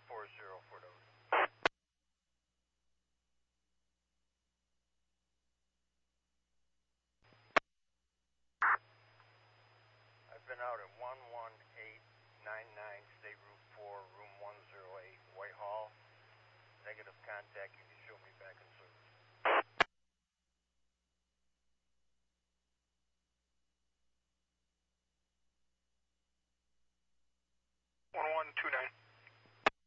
for those. I've been out at 11899 State Route 4, room 108, Whitehall. Negative contact. You can show me back in service. 1129.